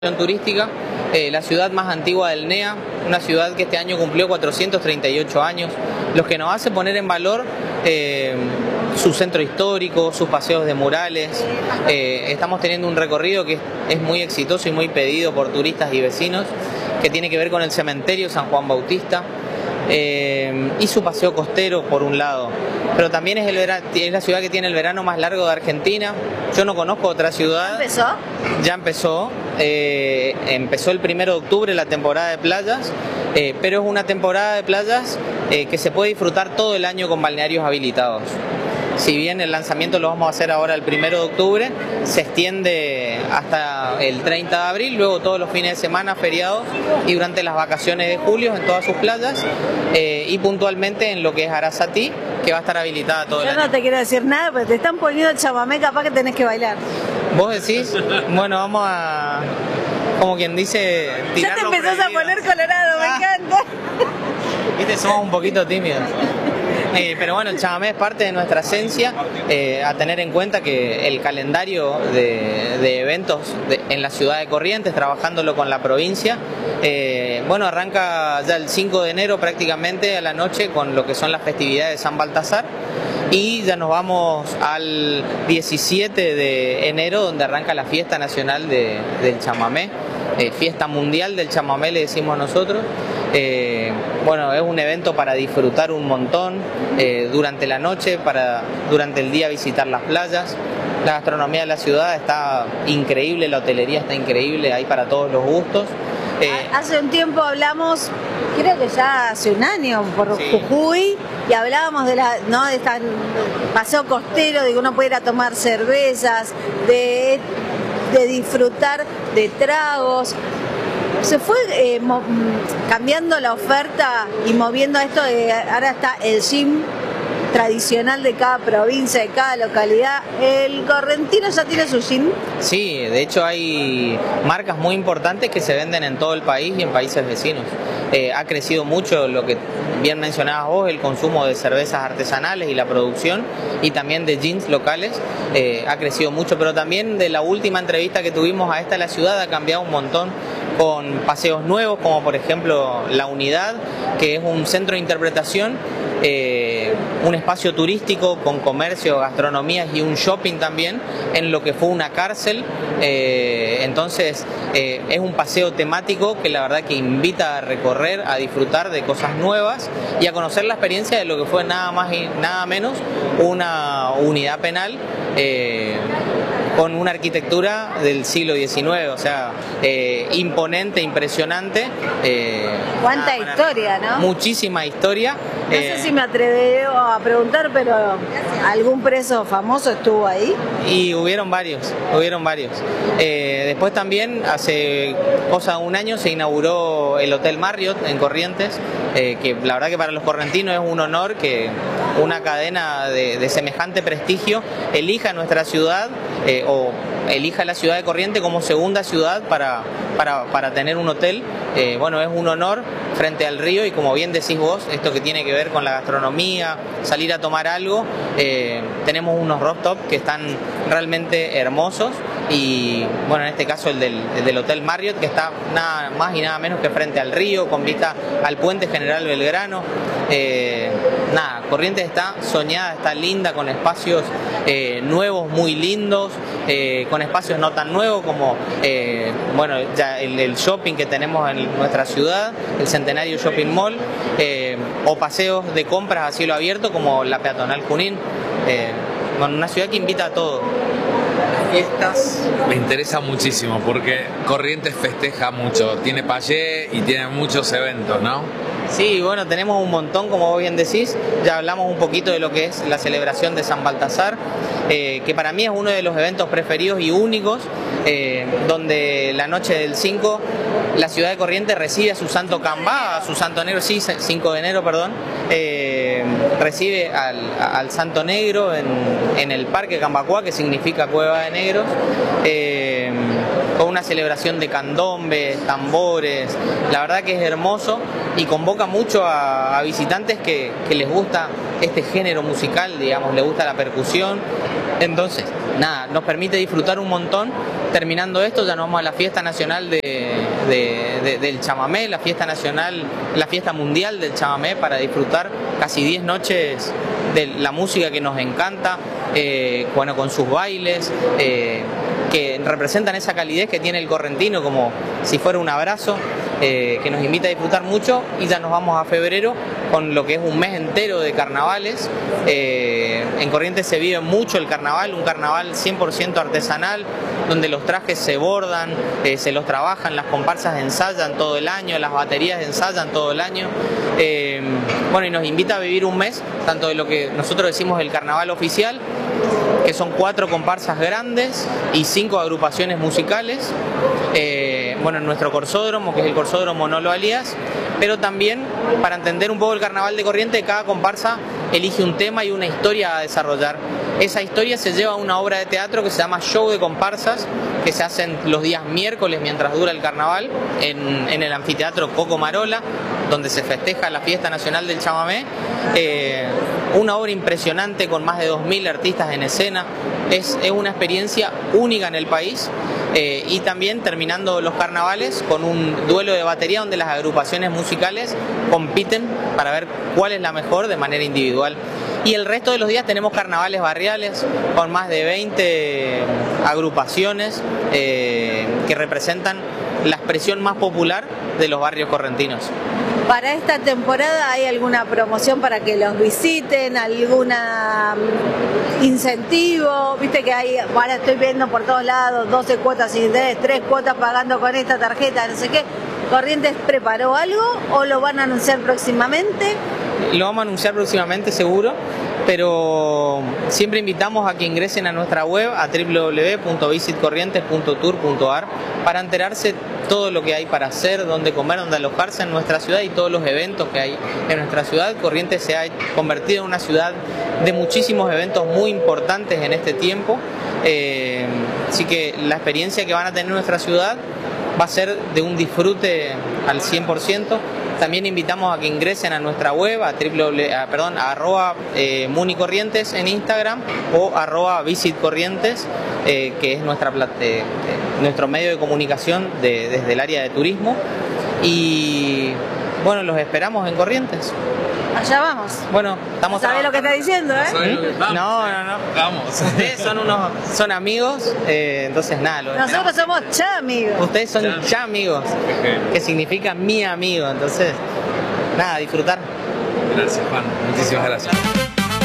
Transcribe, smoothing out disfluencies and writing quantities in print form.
Turística, la ciudad más antigua del NEA, una ciudad que este año cumplió 438 años, lo que nos hace poner en valor su centro histórico, sus paseos de murales. Estamos teniendo un recorrido que es muy exitoso y muy pedido por turistas y vecinos, que tiene que ver con el cementerio San Juan Bautista y su paseo costero por un lado, pero también es la ciudad que tiene el verano más largo de Argentina. Yo no conozco otra ciudad. ¿Ya empezó? Ya empezó. Empezó el 1 de octubre la temporada de playas, pero es una temporada de playas que se puede disfrutar todo el año con balnearios habilitados. Si bien el lanzamiento lo vamos a hacer ahora el 1 de octubre, se extiende hasta el 30 de abril, luego todos los fines de semana, feriados y durante las vacaciones de julio en todas sus playas y puntualmente en lo que es Arasatí, que va a estar habilitada todo el año. Yo no te quiero decir nada, pero te están poniendo chamamé, capaz que tenés que bailar. ¿Vos decís? Bueno, vamos a, como quien dice, tirar. Ya te empezás a poner colorado, me encanta. Viste, somos un poquito tímidos. Pero bueno, el chamamé es parte de nuestra esencia, a tener en cuenta que el calendario de eventos en la ciudad de Corrientes, trabajándolo con la provincia, bueno, arranca ya el 5 de enero prácticamente a la noche con lo que son las festividades de San Baltasar, y ya nos vamos al 17 de enero donde arranca la fiesta nacional del chamamé, fiesta mundial del chamamé le decimos nosotros. Bueno, es un evento para disfrutar un montón durante la noche, durante el día visitar las playas. La gastronomía de la ciudad está increíble, la hotelería está increíble, hay para todos los gustos. Hace un tiempo hablamos, creo que ya hace un año, por sí, Jujuy, y hablábamos de este paseo costero, de que uno puede ir a tomar cervezas, de disfrutar de tragos. Se fue cambiando la oferta y moviendo esto de ahora está el gym tradicional de cada provincia, de cada localidad. ¿El correntino ya tiene su gym? Sí, de hecho hay marcas muy importantes que se venden en todo el país y en países vecinos. Ha crecido mucho lo que bien mencionabas vos, el consumo de cervezas artesanales y la producción, y también de gins locales, ha crecido mucho, pero también de la última entrevista que tuvimos a esta la ciudad ha cambiado un montón, con paseos nuevos como por ejemplo La Unidad, que es un centro de interpretación, un espacio turístico con comercio, gastronomías y un shopping también en lo que fue una cárcel. Entonces es un paseo temático que la verdad que invita a recorrer, a disfrutar de cosas nuevas y a conocer la experiencia de lo que fue nada más y nada menos una unidad penal con una arquitectura del siglo XIX, o sea, imponente, impresionante. ¿Cuánta historia, no? Muchísima historia. No sé si me atrevo a preguntar, pero ¿algún preso famoso estuvo ahí? Y hubieron varios, hubieron varios. Después también, hace cosa de un año, se inauguró el Hotel Marriott en Corrientes, que la verdad que para los correntinos es un honor que una cadena de semejante prestigio elija nuestra ciudad o elija la ciudad de Corrientes como segunda ciudad para tener un hotel. Bueno, es un honor frente al río y como bien decís vos, esto que tiene que ver con la gastronomía, salir a tomar algo, tenemos unos rooftop que están realmente hermosos y bueno, en este caso el del Hotel Marriott, que está nada más y nada menos que frente al río, con vista al puente General Belgrano. Nada, Corrientes está soñada, está linda, con espacios nuevos, muy lindos, con espacios no tan nuevos como bueno, ya el shopping que tenemos en nuestra ciudad, el Centenario Shopping Mall, o paseos de compras a cielo abierto como la Peatonal Junín. Bueno, una ciudad que invita a todo. Fiestas me interesa muchísimo porque Corrientes festeja mucho, tiene payé y tiene muchos eventos, ¿no? Sí, bueno, tenemos un montón, como vos bien decís. Ya hablamos un poquito de lo que es la celebración de San Baltasar, que para mí es uno de los eventos preferidos y únicos, donde la noche del 5 la ciudad de Corrientes recibe a su santo Cambá, a su santo negro, sí, 5 de enero, perdón, recibe al santo negro en el Parque Cambacuá, que significa Cueva de Negros, con una celebración de candombe, tambores. La verdad que es hermoso y convoca mucho a visitantes que les gusta este género musical, digamos, les gusta la percusión. Entonces, nada, nos permite disfrutar un montón terminando esto ya nos vamos a la fiesta nacional del chamamé, la fiesta nacional, la fiesta mundial del chamamé, para disfrutar casi 10 noches de la música que nos encanta, bueno, con sus bailes, que representan esa calidez que tiene el correntino, como si fuera un abrazo, que nos invita a disfrutar mucho. Y ya nos vamos a febrero con lo que es un mes entero de carnavales. En Corrientes se vive mucho el carnaval, un carnaval 100% artesanal, donde los trajes se bordan, se los trabajan, las comparsas ensayan todo el año, las baterías ensayan todo el año. Bueno, y nos invita a vivir un mes, tanto de lo que nosotros decimos el carnaval oficial, que son 4 comparsas grandes y 5 agrupaciones musicales, bueno, en nuestro corsódromo, que es el corsódromo Nolo Alías, pero también para entender un poco el carnaval de Corrientes, cada comparsa elige un tema y una historia a desarrollar. Esa historia se lleva a una obra de teatro que se llama Show de Comparsas, que se hacen los días miércoles mientras dura el carnaval en el anfiteatro Coco Marola, donde se festeja la fiesta nacional del chamamé. Una obra impresionante con más de 2000 artistas en escena. Es una experiencia única en el país. Y también terminando los carnavales con un duelo de batería donde las agrupaciones musicales compiten para ver cuál es la mejor de manera individual. Y el resto de los días tenemos carnavales barriales con más de 20 agrupaciones que representan la expresión más popular de los barrios correntinos. Para esta temporada, ¿hay alguna promoción para que los visiten? ¿Algún incentivo? Viste que hay, ahora estoy viendo por todos lados, 12 cuotas sin interés, 3 cuotas pagando con esta tarjeta, no sé qué. ¿Corrientes preparó algo o lo van a anunciar próximamente? Lo vamos a anunciar próximamente seguro, pero siempre invitamos a que ingresen a nuestra web, a www.visitcorrientes.tour.ar, para enterarse todo lo que hay para hacer, dónde comer, dónde alojarse en nuestra ciudad y todos los eventos que hay en nuestra ciudad. Corrientes se ha convertido en una ciudad de muchísimos eventos muy importantes en este tiempo, así que la experiencia que van a tener en nuestra ciudad va a ser de un disfrute al 100%. También invitamos a que ingresen a nuestra web, a @municorrientes en Instagram o @visitcorrientes, que es nuestro medio de comunicación desde el área de turismo. Y bueno, los esperamos en Corrientes. Allá vamos. Bueno, estamos ¿Sabés lo que está diciendo, No. Vamos. Ustedes son amigos, entonces nada. Nosotros somos cha amigos. Ustedes son cha amigos, que significa mi amigo, entonces nada, disfrutar. Gracias, Juan. Muchísimas gracias.